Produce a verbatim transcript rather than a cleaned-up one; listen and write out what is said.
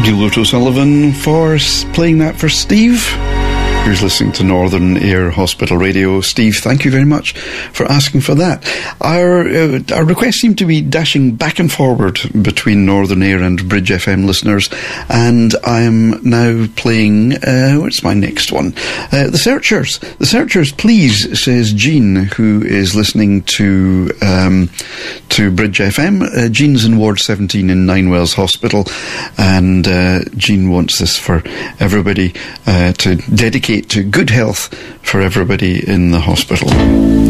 Gilbert O'Sullivan for s- playing that for Steve, who's listening to Northern Air Hospital Radio. Steve, thank you very much for asking for that. Our uh, our requests seem to be dashing back and forward between Northern Air and Bridge F M listeners, and I am now playing, uh, what's my next one? Uh, the Searchers. The Searchers, please, says Jean, who is listening to um, to Bridge F M. Uh, Jean's in Ward seventeen in Ninewells Hospital, and uh, Jean wants this for everybody uh, to dedicate to good health for everybody in the hospital.